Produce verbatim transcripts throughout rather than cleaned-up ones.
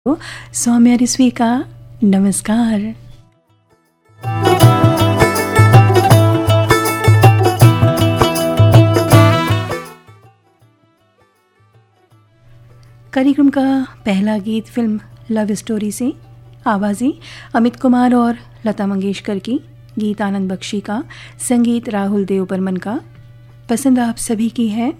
सौम्या रिस्वी का नमस्कार। कार्यक्रम का पहला गीत फिल्म लव स्टोरी से, आवाज़ें अमित कुमार और लता मंगेशकर की, गीत आनंद बख्शी का, संगीत राहुल देव बर्मन का। पसंद आप सभी की है।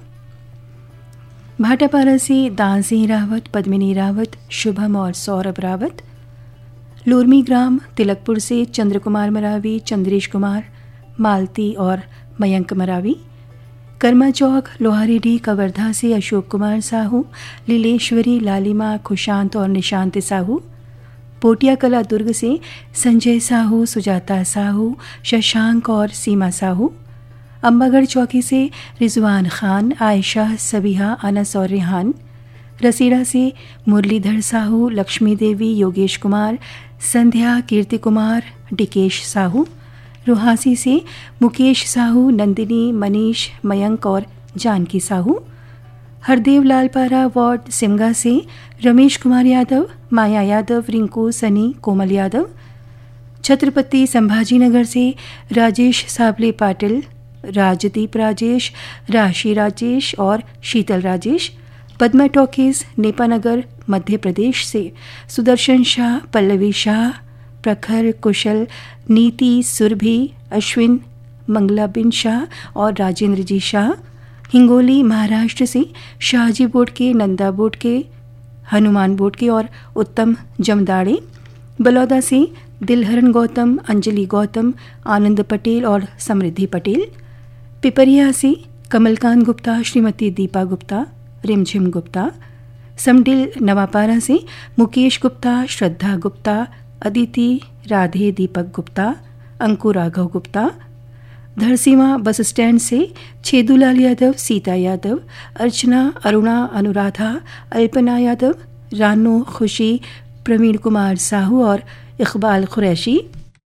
भाटापारा से दान सिंह रावत, पद्मिनी रावत, शुभम और सौरभ रावत। लूरमी ग्राम तिलकपुर से चंद्र कुमार मरावी, चंद्रेश कुमार, मालती और मयंक मरावी। कर्मा चौक लोहारीडी कवर्धा से अशोक कुमार साहू, लीलेश्वरी, लालिमा, खुशांत और निशांत साहू। पोटिया कला दुर्ग से संजय साहू, सुजाता साहू, शशांक और सीमा साहू। अम्बागढ़ चौकी से रिजवान खान, आयशा, सबिहा, अनस और रेहान। रसीड़ा से मुरलीधर साहू, लक्ष्मी देवी, योगेश कुमार, संध्या, कीर्ति कुमार, डिकेश साहू। रुहासी से मुकेश साहू, नंदिनी, मनीष, मयंक और जानकी साहू। हरदेव लालपारा वार्ड सिमगा से रमेश कुमार यादव, माया यादव, रिंकू, सनी, कोमल यादव। छत्रपति संभाजीनगर से राजेश साबले पाटिल, राजदीप राजेश, राशि राजेश और शीतल राजेश। पद्मा टॉकीज नेपानगर मध्य प्रदेश से सुदर्शन शाह, पल्लवी शाह, प्रखर, कुशल, नीति, सुरभि, अश्विन, मंगलाबिन शाह और राजेंद्र जी शाह। हिंगोली महाराष्ट्र से शाहजी बोडके, नंदा बोडके, हनुमान बोडके और उत्तम जमदाड़े। बलौदा से दिलहरन गौतम, अंजलि गौतम, आनंद पटेल और समृद्धि पटेल। पिपरिया से कमलकांत गुप्ता, श्रीमती दीपा गुप्ता, रिमझिम गुप्ता। समडिल नवापारा से मुकेश गुप्ता, श्रद्धा गुप्ता, अदिति, राधे, दीपक गुप्ता, अंकुर राघव गुप्ता। धरसीमा बस स्टैंड से छेदूलाल यादव, सीता यादव, अर्चना, अरुणा, अनुराधा, अल्पना यादव, रानो, खुशी, प्रवीण कुमार साहू और इकबाल कुरैशी।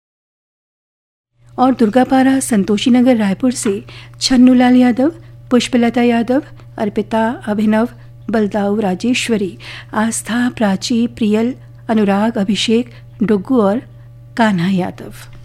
और दुर्गापारा संतोषी नगर रायपुर से छन्नूलाल यादव, पुष्पलता यादव, अर्पिता, अभिनव, बलदाऊ, राजेश्वरी, आस्था, प्राची, प्रियल, अनुराग, अभिषेक, डुग्गू और कान्हा यादव।